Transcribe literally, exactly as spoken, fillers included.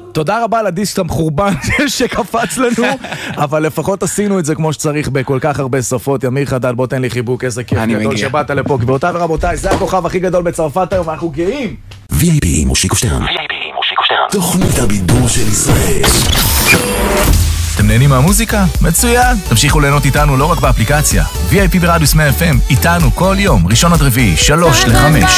תודה רבה לדיסק המחורבן שקפץ לנו, אבל לפחות עשינו את זה כמו שצריך בכל כך הרבה שפות. ימיר חדד, בוא תן לי חיבוק, איזה כיף גדול שבאת לפה. גבירותיי ורבותיי, זה הכוכב הכי גדול בצרפת היום, ואנחנו גאים. וי איי פי מושיקו שטרן. וי איי פי מושיקו שטרן. תוכנית הבידור של ישראל. אתם נהנים מהמוזיקה? מצוין! תמשיכו ליהנות איתנו לא רק באפליקציה. וי איי פי ברדיוס מאה אף אם, איתנו כל יום, ראשון עד רביעי, שלוש לחמש.